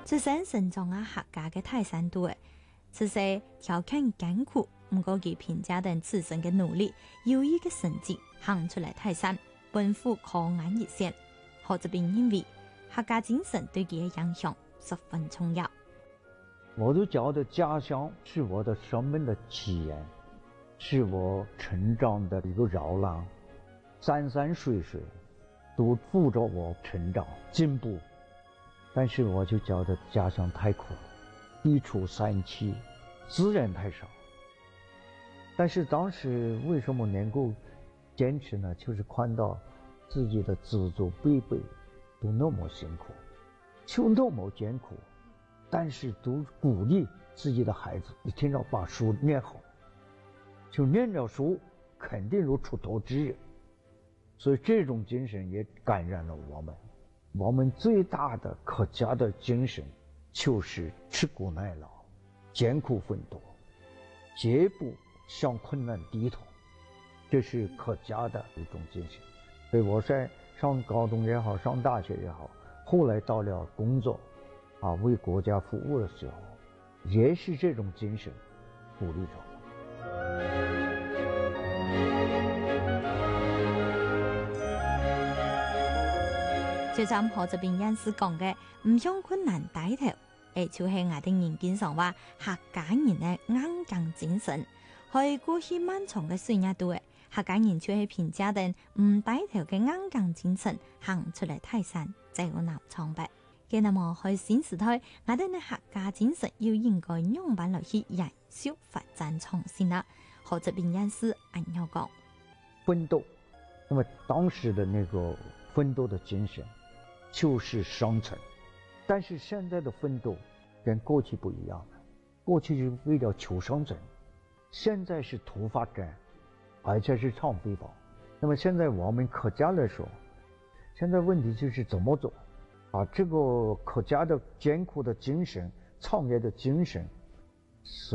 出身成长啊客家嘅泰山都诶，此时条件艰苦，唔过佢凭借等自身嘅努力，优异嘅成绩行出嚟泰山，奔赴抗安一线。何志斌认为，客家精神对佢嘅影响十分重要。 我都觉得家乡是我的生命的起源，是我成长的一个摇篮，山山水水都扶着我成长进步。但是我就觉得家乡太苦，地处山区，资源太少。但是当时为什么能够坚持呢？就是看到自己的祖祖辈辈都那么辛苦，就那么艰苦，但是都鼓励自己的孩子一定要把书念好，就念了书肯定有出头之日。所以这种精神也感染了我们。我们最大的客家的精神就是吃苦耐劳，艰苦奋斗，绝不向困难低头，这是客家的一种精神。所以我在上高中也好，上大学也好，后来到了工作为国家服务的时候，也是这种精神鼓励着我。 就像何志斌人士讲嘅，唔向困難低頭，就是我哋人經常話客家人嘅硬頸精神。喺過去漫長嘅歲月度，客家人就是憑借定唔低頭嘅硬頸精神行出嚟泰山，走南闖北。嘅那麼喺現時代，我哋嘅客家精神要應該樣板落去延續發展創新啦。何志斌人士按樣講， 奮鬥，那麼當時的那個奮鬥的精神就是生存，但是现在的奋斗跟过去不一样了，过去是为了求生存，现在是图发展，而且是唱背包。那么现在我们客家来说，现在问题就是怎么做，把这个客家的艰苦的精神、创业的精神